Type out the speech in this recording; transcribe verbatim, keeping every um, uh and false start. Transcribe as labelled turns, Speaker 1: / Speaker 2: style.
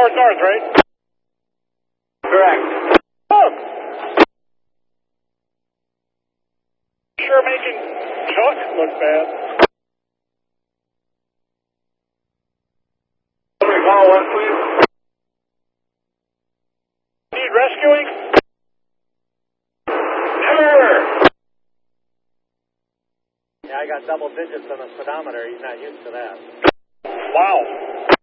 Speaker 1: north-north, right?
Speaker 2: Correct.
Speaker 1: Oh! Sure making Chuck look bad.
Speaker 2: Somebody call one, please.
Speaker 1: Need rescuing?
Speaker 2: Sure.
Speaker 3: Yeah, I got double digits on the speedometer. He's not used to that.
Speaker 1: Wow.